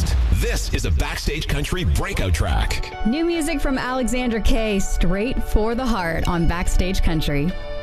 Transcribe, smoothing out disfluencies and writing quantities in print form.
Next, this is a Backstage Country breakout track. New music from Alexandra Kay, straight for the heart on Backstage Country.